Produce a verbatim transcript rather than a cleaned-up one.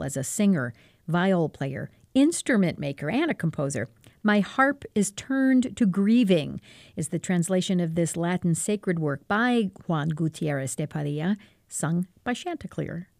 as a singer, viol player, instrument maker, and a composer. My Harp is Turned to Grieving is the translation of this Latin sacred work by Juan Gutierrez de Padilla, sung by Chanticleer.